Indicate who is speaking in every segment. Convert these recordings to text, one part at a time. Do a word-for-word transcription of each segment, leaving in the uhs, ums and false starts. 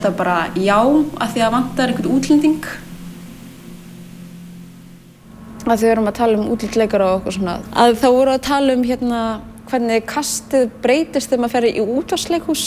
Speaker 1: Það er bara já, af því að vantar einhvern útlending. Að því við erum að tala um útlendleikara og eitthvað svona. Að þá voru að tala um hérna hvernig kastið breytist þegar maður fer í útvarpsleikhús.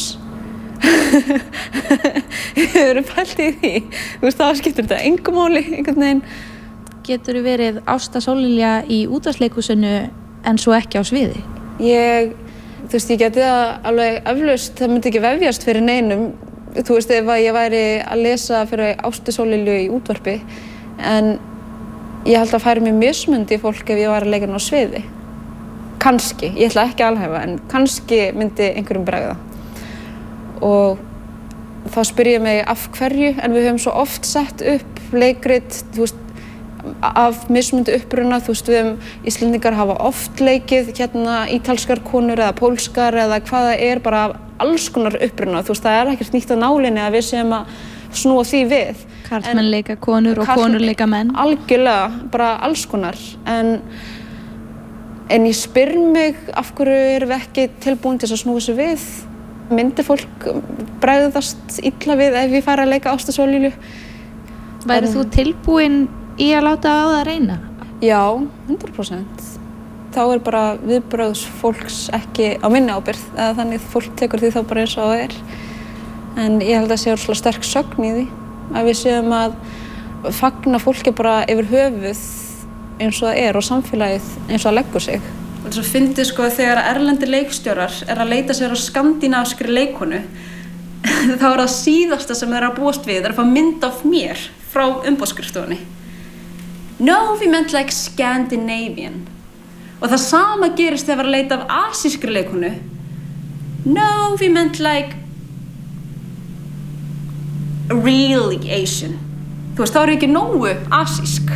Speaker 1: Við erum pælt í því. Þú veist, þá skiptir þetta engu máli, einhvern veginn.
Speaker 2: Getur þú verið Ásta Sóllilja í útvarpsleikhúsinu en svo ekki á sviði?
Speaker 1: Ég, þú veist, ég geti það alveg eflaust, það myndi ekki vefjast fyrir neinum. Þú veist, ef ég væri að lesa fyrir Ástu Sóllilju í útvarpi, en ég held að færi mér mismundi fólk ef ég var að leika á sviði. Kannski, ég ætla ekki að alhæfa, en kannski myndi einhverjum bregða. Og þá spyr ég mig af hverju, en við höfum svo oft sett upp leikrit, þú veist, af mismundi uppruna, þú veist, við höfum, Íslendingar hafa oft leikið hérna ítalskar konur eða pólskar eða hvað það er, bara af alls konar uppruna, þú veist, það er ekkert nýtt á nálinni að við séum að snúa því við.
Speaker 2: Karlmenn leika konur og
Speaker 1: Karl,
Speaker 2: konur leika menn.
Speaker 1: Algjörlega, bara alls konar. En, en ég spyr mig af hverju erum við ekki tilbúin til að snúa þessu við. Myndi fólk bregðast illa við ef ég færi að leika Ástu Sóllilju?
Speaker 2: Væri þú tilbúin í að láta á það reyna?
Speaker 1: Já, hundrað prósent. Þá er bara viðbrögðs fólks ekki á minni ábyrgð, eða þannig að fólk tekur því þá bara eins og það er. En ég held að það sé orðslega sterk sögn í því, að við séum að fagna fólki bara yfir höfuð eins og það er og samfélagið eins og það leggur sig. Og þess að fyndi sko þegar erlendir leikstjórar er að leita sér á skandinávskri leikonu, þá er það síðasta sem þeir eru að búast við, þeir eru að fá mynd af mér frá umboðsskrifstofunni. No, we meant like Scandinavian. Og það sama gerist þegar við erum að leita af asískri leikonu. No, we meant like really Asian. Þú veist, þá er ekki nógu asísk.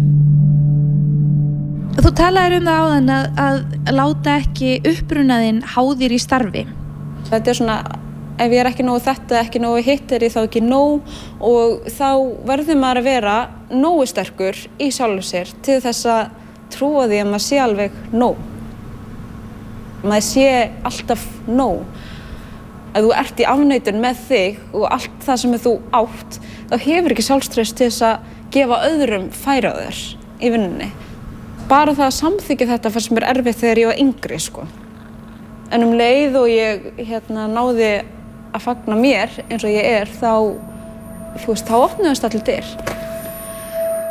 Speaker 2: Þú talaðir um það áðan að, að láta ekki upprunaðinn háðir í starfi.
Speaker 1: Þetta er svona, ef ég er ekki nógu þetta, ekki nógu hitt, er ég þá ekki nóg og þá verður maður að vera nógu sterkur í sjálfu sér til þess að trúa því að maður sé alveg nóg. Maður sé alltaf nóg. Ef þú ert í afneitun með þig og allt það sem þú átt, þá hefur ekki sjálfstraust til þess að gefa öðrum færi á þér í vinnunni. Bara það að samþykkja þetta fannst mér erfitt þegar ég var yngri, sko. En um leið og ég hérna, náði að fagna mér eins og ég er, þá, þú veist, þá opnuðust allir dyr.